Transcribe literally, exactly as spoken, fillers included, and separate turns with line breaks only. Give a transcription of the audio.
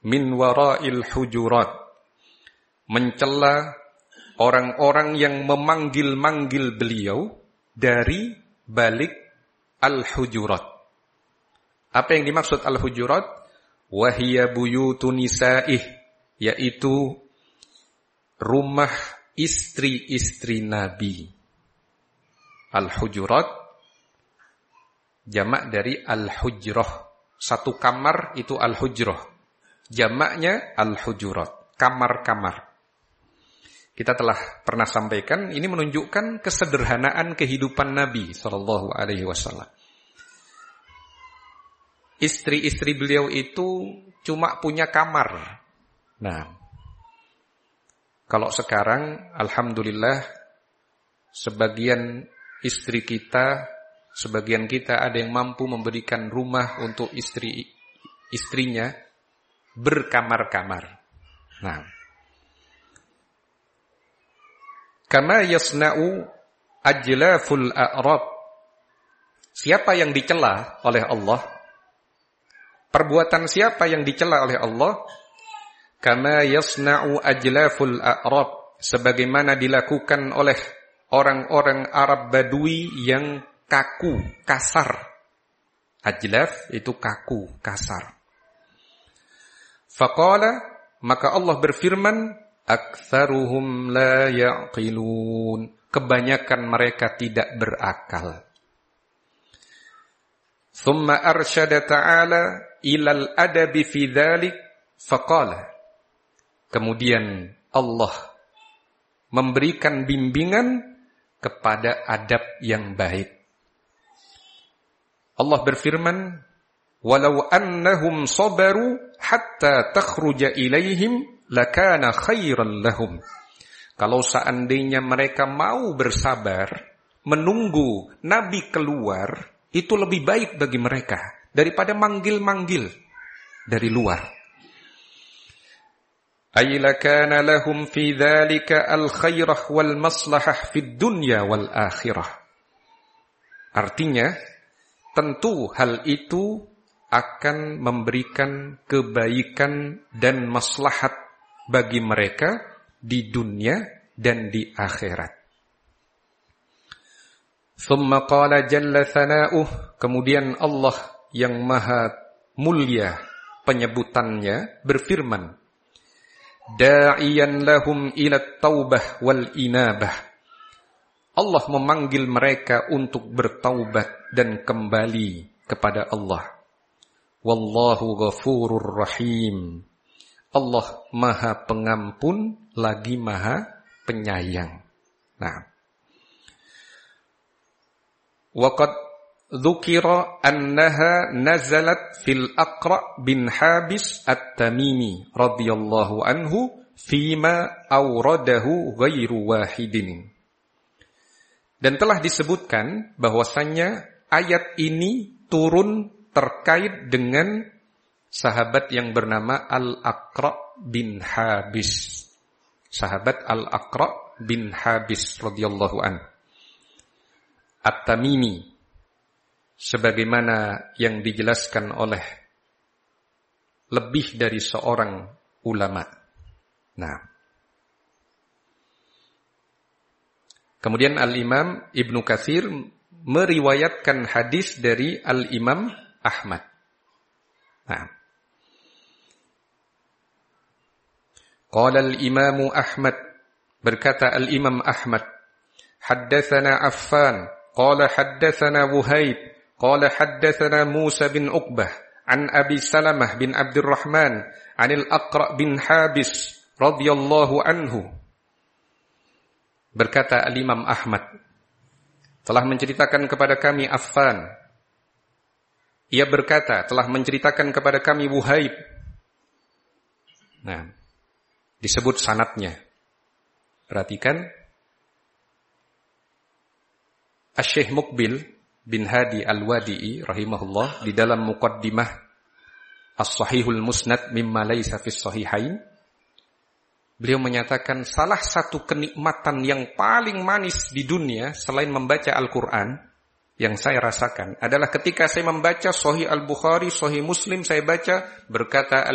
min wara'il hujurat, mencela orang-orang yang memanggil-manggil beliau dari balik al-hujurat. Apa yang dimaksud al-hujurat? Wahiya buyutun nisa'ih, yaitu rumah istri-istri Nabi. Al-hujurat jamak dari al-hujrah. Satu kamar itu al-hujrah. Jamaknya al-hujurat, kamar-kamar. Kita telah pernah sampaikan, ini menunjukkan kesederhanaan kehidupan Nabi sallallahu alaihi wasallam. Istri-istri beliau itu cuma punya kamar. Nah, kalau sekarang alhamdulillah sebagian istri kita, sebagian kita ada yang mampu memberikan rumah untuk istri istrinya berkamar-kamar. Nah, kama yasna'u ajlaful a'rab. Siapa yang dicela oleh Allah? Perbuatan siapa yang dicela oleh Allah? Kama yasna'u ajlaful a'rab, sebagaimana dilakukan oleh orang-orang Arab Badui yang kaku, kasar. Ajlaf itu kaku, kasar. Faqala, maka Allah berfirman, aktsaruhum la ya'qilun, kebanyakan mereka tidak berakal. Thumma arsyada ta'ala ilal adabi fi dzalik faqala, kemudian Allah memberikan bimbingan kepada adab yang baik. Allah berfirman, walau annahum sabaru hatta takhruja ilaihim lakana khairan lahum. Kalau seandainya mereka mau bersabar menunggu Nabi keluar, itu lebih baik bagi mereka daripada manggil-manggil dari luar. Ay lakana lahum fi dzalika al-khairah wal maslahah fid dunya wal akhirah. Artinya, tentu hal itu akan memberikan kebaikan dan maslahat bagi mereka di dunia dan di akhirat. Thumma qala jalla thana'uh, kemudian Allah yang maha mulia penyebutannya berfirman, da'iyan lahum ila taubah wal inabah. Allah memanggil mereka untuk bertaubat dan kembali kepada Allah. Wallahu ghafurur rahim. Allah maha pengampun lagi maha penyayang. Nah, waqad dzukira annaha nazalat fil Aqra bin Habis At-Tamimi radhiyallahu anhu fima awradahu ghairu wahidin. Dan telah disebutkan bahwasannya ayat ini turun terkait dengan sahabat yang bernama Al-Aqra bin Habis. Sahabat Al-Aqra bin Habis radhiyallahu anhu. At-Tamimi, sebagaimana yang dijelaskan oleh lebih dari seorang ulama. Nah, kemudian Al-Imam Ibnu Katsir meriwayatkan hadis dari Al-Imam Ahmad. Nah, qala Al-Imam Ahmad, berkata Al-Imam Ahmad, haddatsana Affan qala haddatsana Wuhaib qala haddatsana Musa bin Uqbah an Abi Salamah bin Abdurrahman anil Aqra bin Habis radhiyallahu anhu. Berkata Al-Imam Ahmad, telah menceritakan kepada kami Affan. Ia berkata, telah menceritakan kepada kami Wuhaib. Nah, disebut sanadnya. Perhatikan, Asy-Syaikh Muqbil bin Hadi Al-Wadi'i rahimahullah di dalam muqaddimah As-Sahihul Musnad mimma laisa fis sahihain, beliau menyatakan salah satu kenikmatan yang paling manis di dunia selain membaca Al-Quran yang saya rasakan adalah ketika saya membaca Sahih Al-Bukhari, Sahih Muslim, saya baca berkata